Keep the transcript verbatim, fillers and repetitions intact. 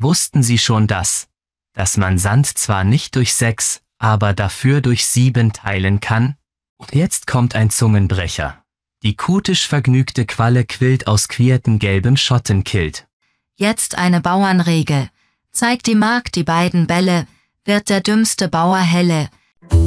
Wussten Sie schon das, dass man Sand zwar nicht durch sechs, aber dafür durch sieben teilen kann? Jetzt kommt ein Zungenbrecher. Die kutisch vergnügte Qualle quillt aus quierten gelbem Schottenkilt. Jetzt eine Bauernregel. Zeigt die Magd die beiden Bälle, wird der dümmste Bauer helle.